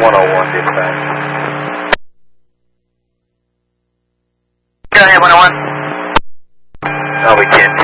101, dispatch. Go ahead, 101. Oh, we can't